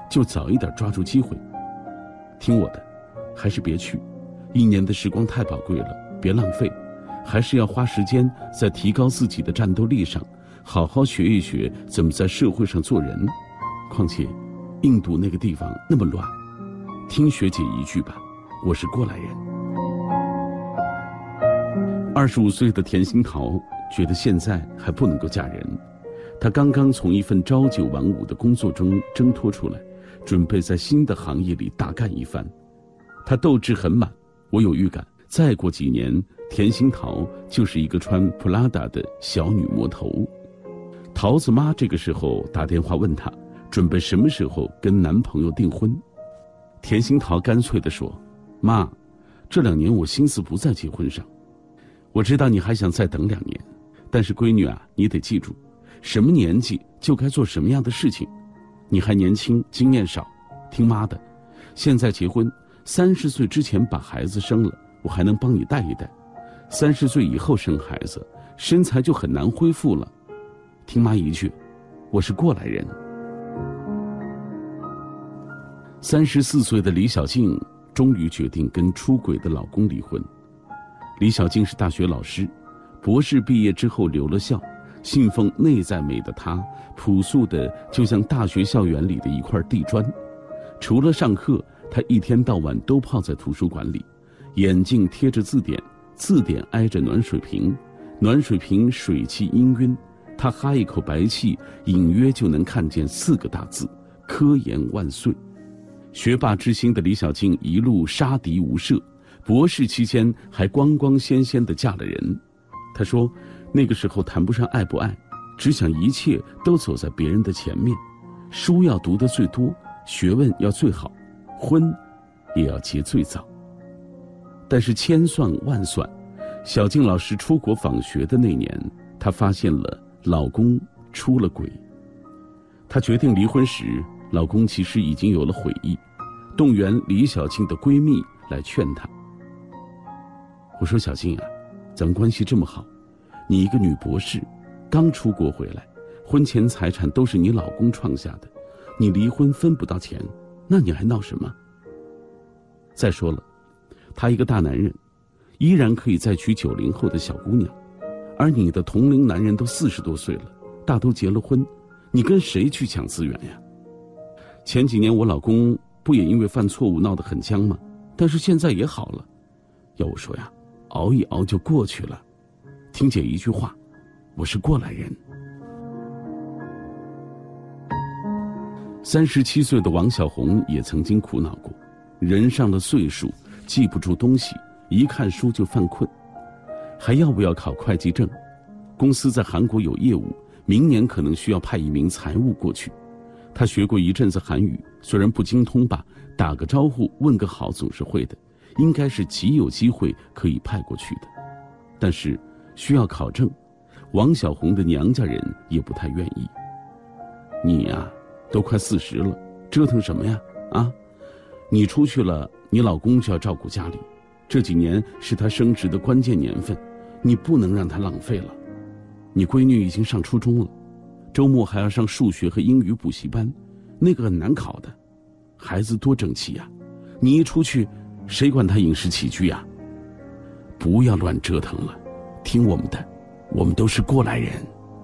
就早一点抓住机会。听我的，还是别去，1年的时光太宝贵了，别浪费，还是要花时间在提高自己的战斗力上，好好学一学怎么在社会上做人。况且印度那个地方那么乱，听学姐一句吧，我是过来人。25岁的田心桃觉得现在还不能够嫁人，她刚刚从一份朝9晚5的工作中挣脱出来，准备在新的行业里大干一番。她斗志很满，我有预感，再过几年，田心桃就是一个穿普拉达的小女魔头。桃子妈这个时候打电话问她，准备什么时候跟男朋友订婚。田心桃干脆地说：妈，这2年我心思不在结婚上。我知道你还想再等2年，但是闺女啊，你得记住，什么年纪就该做什么样的事情。你还年轻，经验少，听妈的，现在结婚，30岁之前把孩子生了，我还能帮你带一带；30岁以后生孩子，身材就很难恢复了。听妈一句，我是过来人。34岁的李小静终于决定跟出轨的老公离婚。李小静是大学老师，博士毕业之后留了校，信奉内在美的她，朴素的就像大学校园里的一块地砖。除了上课，她一天到晚都泡在图书馆里，眼镜贴着字典，字典挨着暖水瓶，暖水瓶水汽氤氲，她哈一口白气，隐约就能看见4个大字：科研万岁。学霸之星的李小静一路杀敌无赦，博士期间还光光鲜鲜地嫁了人。她说，那个时候谈不上爱不爱，只想一切都走在别人的前面，书要读得最多，学问要最好，婚也要结最早。但是千算万算，小静老师出国访学的那年，她发现了老公出了轨。她决定离婚时，老公其实已经有了悔意，动员李小静的闺蜜来劝她。我说，小静啊，咱们关系这么好，你一个女博士，刚出国回来，婚前财产都是你老公创下的，你离婚分不到钱，那你还闹什么？再说了，他一个大男人，依然可以再娶90后的小姑娘，而你的同龄男人都40多岁了，大都结了婚，你跟谁去抢资源呀？前几年我老公不也因为犯错误闹得很僵吗？但是现在也好了。要我说呀，熬一熬就过去了。听姐一句话，我是过来人。37岁的王小红也曾经苦恼过，人上了岁数，记不住东西，一看书就犯困，还要不要考会计证？公司在韩国有业务，明年可能需要派一名财务过去。他学过一阵子韩语，虽然不精通吧，打个招呼问个好总是会的，应该是极有机会可以派过去的。但是需要考证，王小红的娘家人也不太愿意。你呀，都快40了，折腾什么呀？啊，你出去了，你老公就要照顾家里，这几年是他升职的关键年份，你不能让他浪费了。你闺女已经上初中了，周末还要上数学和英语补习班，那个很难考的。孩子多争气呀，你一出去，谁管他饮食起居呀？不要乱折腾了，听我们的，我们都是过来人。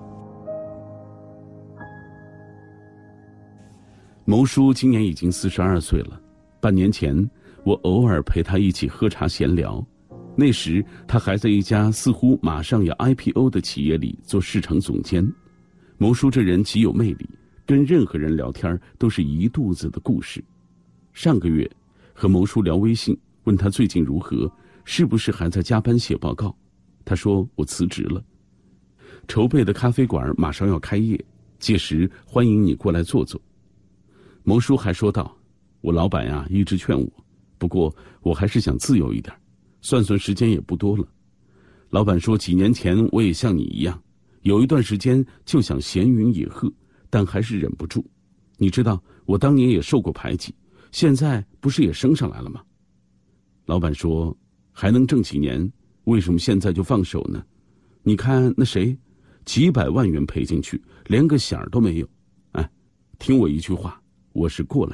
牟叔今年已经42岁了，半年前我偶尔陪他一起喝茶闲聊，那时他还在一家似乎马上要 IPO 的企业里做市场总监。牟叔这人极有魅力，跟任何人聊天都是一肚子的故事。上个月和牟叔聊微信，问他最近如何，是不是还在加班写报告。他说，我辞职了，筹备的咖啡馆马上要开业，届时欢迎你过来坐坐。牟叔还说道，我老板呀一直劝我，不过我还是想自由一点，算算时间也不多了。老板说，几年前我也像你一样，有一段时间就想闲云野鹤，但还是忍不住。你知道我当年也受过排挤，现在不是也升上来了吗？老板说，还能挣几年，为什么现在就放手呢？你看那谁，几百万元赔进去，连个响都没有。哎，听我一句话，我是过来